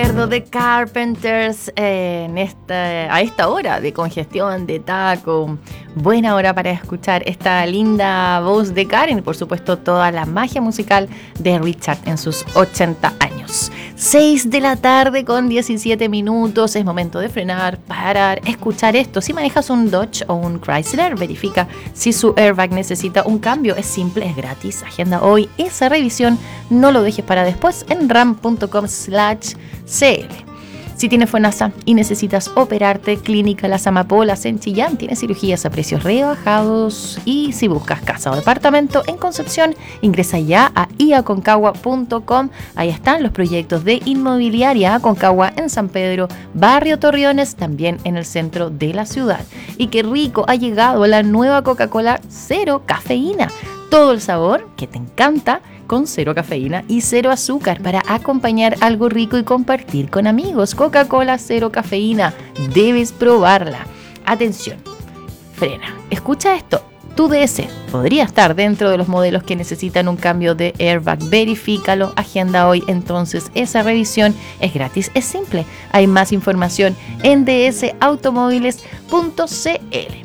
The Carpenters a esta hora de congestión, de taco. Buena hora para escuchar esta linda voz de Karen y por supuesto toda la magia musical de Richard en sus 80 años. 6 de la tarde con 17 minutos. Es momento de frenar, parar, escuchar esto. Si manejas un Dodge o un Chrysler, verifica si su airbag necesita un cambio. Es simple, es gratis. Agenda hoy esa revisión. No lo dejes para después en ram.com/CL. Si tienes FONASA y necesitas operarte, Clínica Las Amapolas en Chillán tiene cirugías a precios rebajados. Y si buscas casa o departamento en Concepción, ingresa ya a iaconcagua.com. Ahí están los proyectos de inmobiliaria Aconcagua en San Pedro, Barrio Torreones, también en el centro de la ciudad. Y qué rico, ha llegado la nueva Coca-Cola cero cafeína. Todo el sabor que te encanta con cero cafeína y cero azúcar para acompañar algo rico y compartir con amigos. Coca-Cola cero cafeína, debes probarla. Atención, frena, escucha esto. Tu DS podría estar dentro de los modelos que necesitan un cambio de airbag. Verifícalo, agenda hoy. Entonces esa revisión es gratis, es simple. Hay más información en dsautomóviles.cl.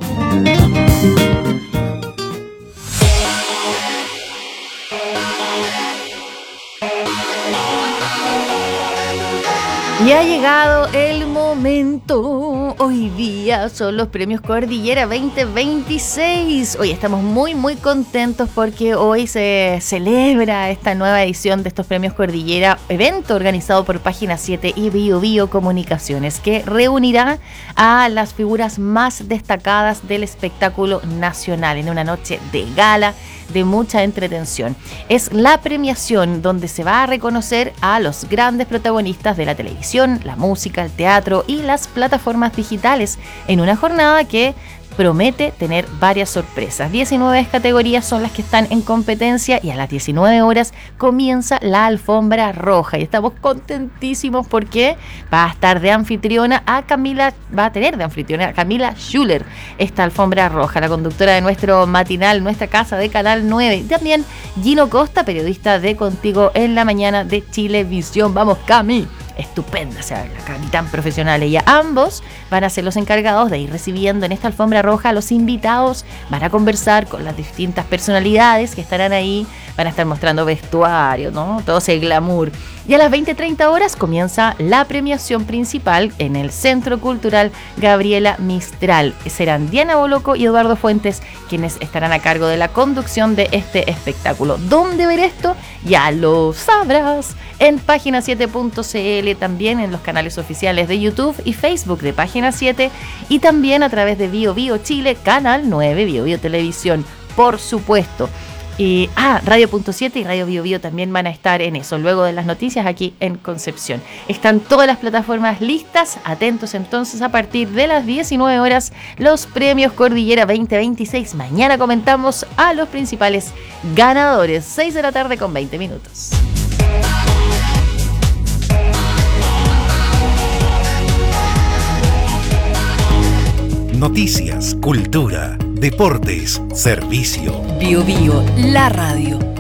Y ha llegado el momento. Hoy día son los premios Cordillera 2026. Hoy estamos muy contentos porque hoy se celebra esta nueva edición de estos premios Cordillera, evento organizado por Página 7 y Bio Comunicaciones, que reunirá a las figuras más destacadas del espectáculo nacional en una noche de gala de mucha entretención. Es la premiación donde se va a reconocer a los grandes protagonistas de la televisión, la música, el teatro y las plataformas digitales en una jornada que promete tener varias sorpresas. 19 categorías son las que están en competencia y a las 19 horas comienza la alfombra roja y estamos contentísimos porque va a estar de anfitriona va a tener de anfitriona a Camila Schuller, esta alfombra roja, la conductora de nuestro matinal, nuestra casa de Canal 9. Y también Gino Costa, periodista de Contigo en la Mañana de Chilevisión. Vamos, Cami. Estupenda, o sea, la capitán profesional ella. Ambos van a ser los encargados de ir recibiendo en esta alfombra roja a los invitados, van a conversar con las distintas personalidades que estarán ahí, van a estar mostrando vestuario, ¿no? Todo ese glamour. Y a las 20:30 horas comienza la premiación principal en el Centro Cultural Gabriela Mistral. Serán Diana Boloco y Eduardo Fuentes quienes estarán a cargo de la conducción de este espectáculo. ¿Dónde ver esto? Ya lo sabrás en página7.cl, también en los canales oficiales de YouTube y Facebook de Página 7 y también a través de Bio Chile, Canal 9, Bio Televisión, por supuesto. Y Radio.7 y Radio Bio también van a estar en eso, luego de las noticias aquí en Concepción. Están todas las plataformas listas, atentos entonces a partir de las 19 horas los premios Cordillera 2026. Mañana comentamos a los principales ganadores, 6 de la tarde con 20 minutos. Noticias, cultura, deportes, servicio. Bio, la radio.